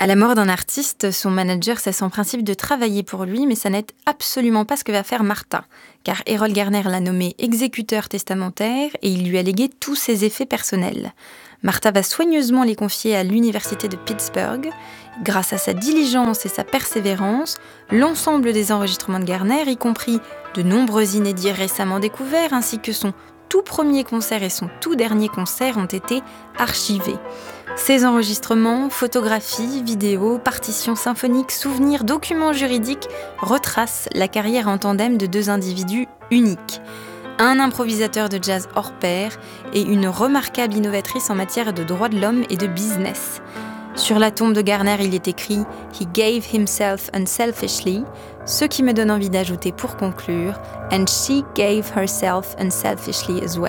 À la mort d'un artiste, son manager cesse en principe de travailler pour lui, mais ça n'est absolument pas ce que va faire Martha, car Errol Garner l'a nommé exécuteur testamentaire et il lui a légué tous ses effets personnels. Martha va soigneusement les confier à l'université de Pittsburgh. Grâce à sa diligence et sa persévérance, l'ensemble des enregistrements de Garner, y compris de nombreux inédits récemment découverts, ainsi que son tout premier concert et son tout dernier concert ont été archivés. Ces enregistrements, photographies, vidéos, partitions symphoniques, souvenirs, documents juridiques retracent la carrière en tandem de deux individus uniques. Un improvisateur de jazz hors pair et une remarquable innovatrice en matière de droits de l'homme et de business. Sur la tombe de Garner, il est écrit « He gave himself unselfishly », ce qui me donne envie d'ajouter pour conclure « And she gave herself unselfishly as well ».